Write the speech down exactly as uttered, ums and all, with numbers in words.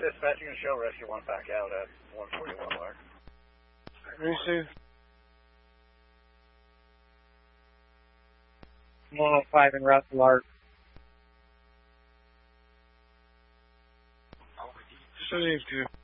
Dispatching a show rescue one back out at one forty-one mark. Receive. one oh five in route to Lark. Received you.